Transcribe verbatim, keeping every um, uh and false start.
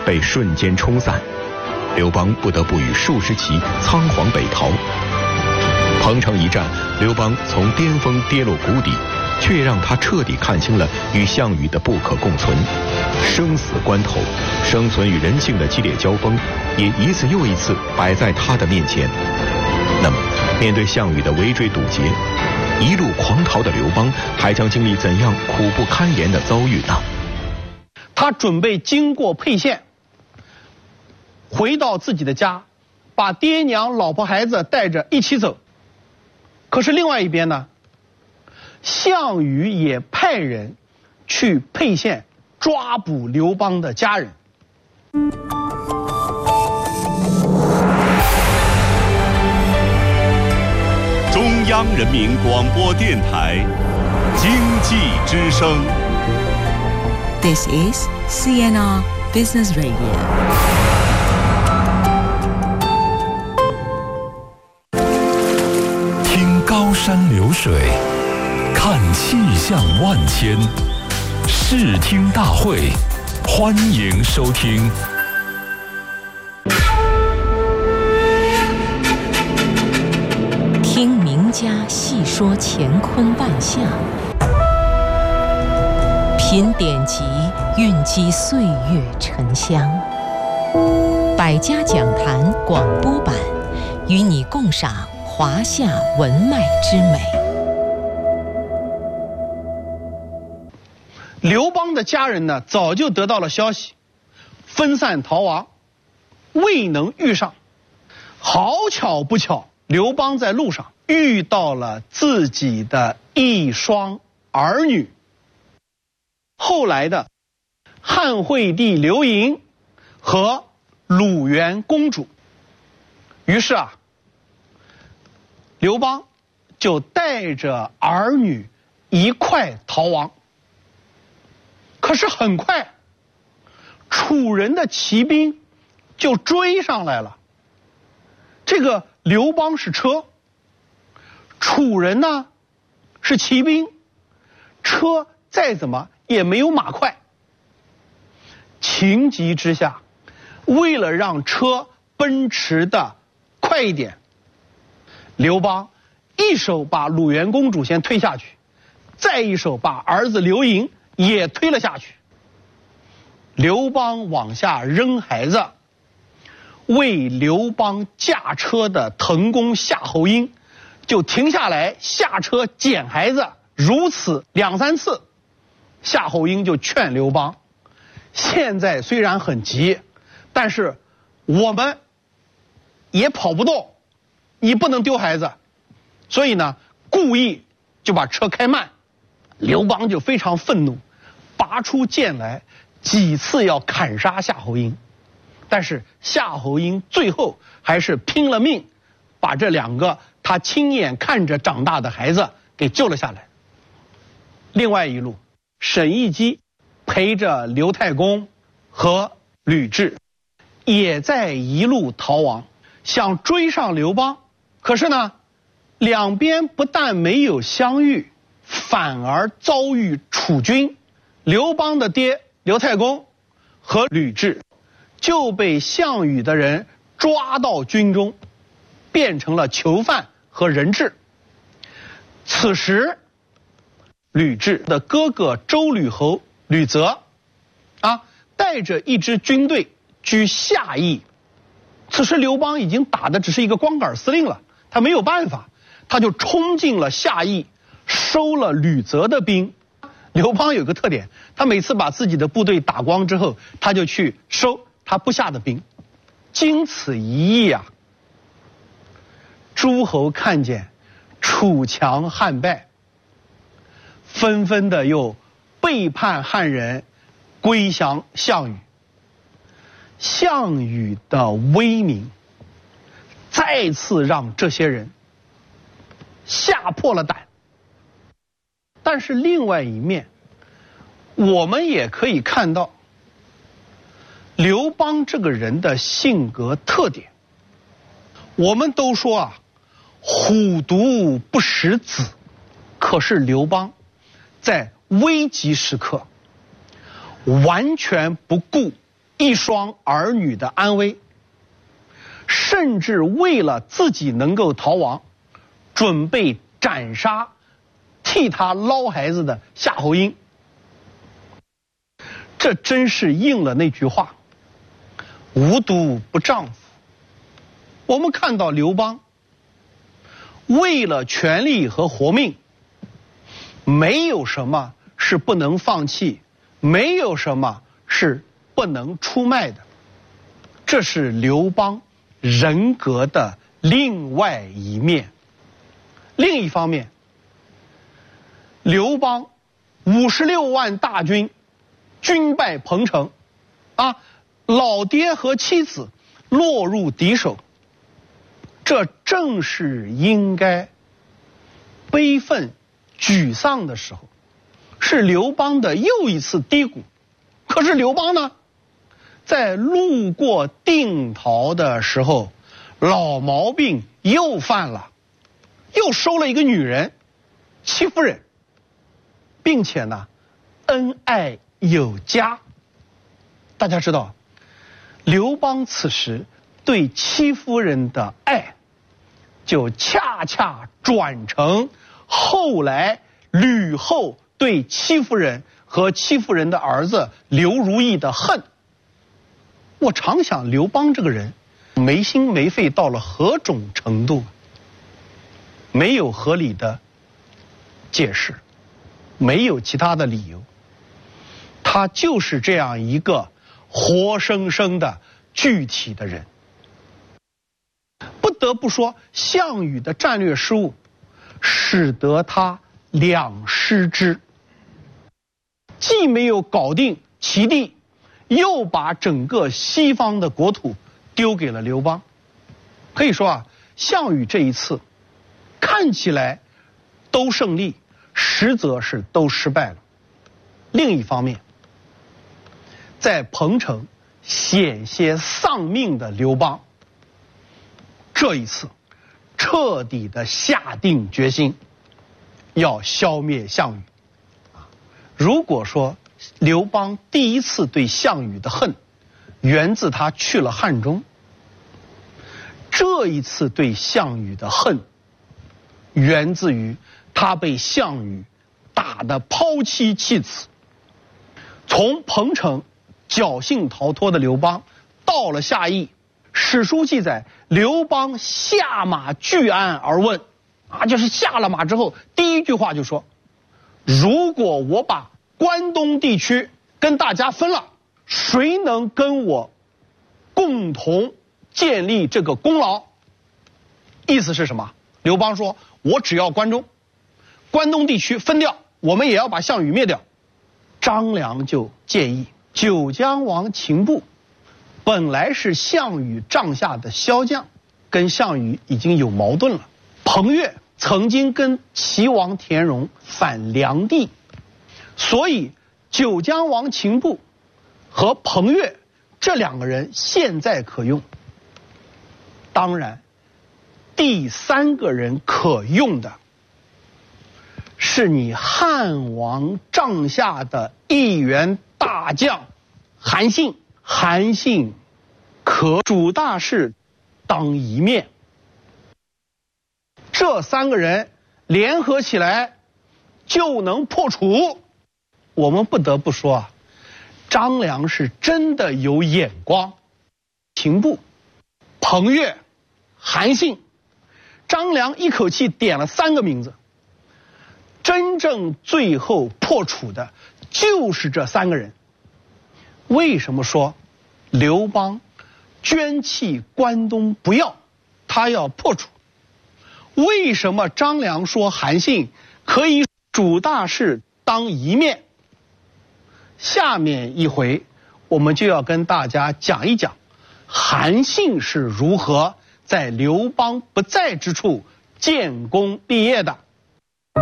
被瞬间冲散，刘邦不得不与数十骑仓皇北逃。彭城一战，刘邦从巅峰跌落谷底，却让他彻底看清了与项羽的不可共存。生死关头，生存与人性的激烈交锋，也一次又一次摆在他的面前。那么，面对项羽的围追堵截，一路狂逃的刘邦还将经历怎样苦不堪言的遭遇呢？ 他准备经过沛县，回到自己的家，把爹娘、老婆、孩子带着一起走。可是另外一边呢，项羽也派人去沛县抓捕刘邦的家人。 中央人民广播电台经济之声。 This is C N R Business Radio。 听高山流水，看气象万千，视听大会，欢迎收听。 听名家细说乾坤万象，品典籍，蕴积岁月沉香。百家讲坛广播版，与你共赏华夏文脉之美。 刘邦的家人呢，早就得到了消息，分散逃亡，未能遇上。好巧不巧，刘邦在路上遇到了自己的一双儿女。后来的汉惠帝刘盈和鲁元公主。于是啊，刘邦就带着儿女一块逃亡。可是很快，楚人的骑兵就追上来了。这个刘邦是车，楚人呢是骑兵，车再怎么也没有马快。情急之下，为了让车奔驰的快一点，刘邦一手把鲁元公主先推下去，再一手把儿子刘盈也推了下去。刘邦往下扔孩子，为刘邦驾车的滕公夏侯婴就停下来下车捡孩子，如此两三次。夏侯婴就劝刘邦，现在虽然很急，但是我们也跑不动，你不能丢孩子，所以呢故意就把车开慢。刘邦就非常愤怒，拔出剑来几次要砍杀夏侯婴，但是夏侯婴最后还是拼了命把这两个他亲眼看着长大的孩子给救了下来。另外一路，沈亦基陪着刘太公和吕雉也在一路逃亡，想追上刘邦。可是呢，两边不但没有相遇，反而遭遇楚军。刘邦的爹刘太公和吕雉就被项羽的人抓到军中，变成了囚犯和人质。此时吕雉的哥哥周吕侯吕泽啊，带着一支军队居下邑。此时刘邦已经打的只是一个光杆司令了，他没有办法，他就冲进了下邑，收了吕泽的兵。刘邦有个特点，他每次把自己的部队打光之后，他就去收他部下的兵。经此一役啊，诸侯看见楚强汉败，纷纷的又背叛汉人，归降项羽。项羽的威名再次让这些人吓破了胆。但是另外一面，我们也可以看到刘邦这个人的性格特点。我们都说啊，虎毒不食子，可是刘邦在危急时刻完全不顾一双儿女的安危，甚至为了自己能够逃亡，准备斩杀替他捞孩子的夏侯婴。这真是应了那句话：无毒不丈夫。我们看到刘邦为了权力和活命，没有什么是不能放弃，没有什么是不能出卖的。这是刘邦人格的另外一面。另一方面，刘邦五十六万大军军败彭城，啊，老爹和妻子落入敌手，这正是应该悲愤沮丧的时候，是刘邦的又一次低谷。可是刘邦呢，在路过定陶的时候，老毛病又犯了，又收了一个女人，戚夫人，并且呢，恩爱有加。大家知道，刘邦此时对戚夫人的爱，就恰恰转成后来吕后对戚夫人和戚夫人的儿子刘如意的恨。我常想，刘邦这个人没心没肺到了何种程度？没有合理的解释，没有其他的理由，他就是这样一个活生生的具体的人。不得不说，项羽的战略失误使得他两失之，既没有搞定齐地，又把整个西方的国土丢给了刘邦。可以说啊，项羽这一次看起来都胜利，实则是都失败了。另一方面，在彭城险些丧命的刘邦，这一次彻底的下定决心要消灭项羽。如果说刘邦第一次对项羽的恨源自他去了汉中，这一次对项羽的恨源自于他被项羽打得抛妻弃子。从彭城侥幸逃脱的刘邦到了下邑，史书记载刘邦下马拒鞍而问，啊，就是下了马之后第一句话就说，如果我把关东地区跟大家分了，谁能跟我共同建立这个功劳？意思是什么？刘邦说，我只要关中，关东地区分掉，我们也要把项羽灭掉。张良就建议，九江王秦布本来是项羽帐下的骁将，跟项羽已经有矛盾了。彭越曾经跟齐王田荣反梁地，所以九江王秦布和彭越这两个人现在可用。当然，第三个人可用的是你汉王帐下的一员大将韩信。韩信可主大事当一面，这三个人联合起来就能破楚。我们不得不说啊，张良是真的有眼光。秦布、彭越、韩信，张良一口气点了三个名字，真正最后破楚的就是这三个人。为什么说刘邦捐弃关东不要，他要破楚？为什么张良说韩信可以主大事当一面？下面一回我们就要跟大家讲一讲韩信是如何在刘邦不在之处建功立业的。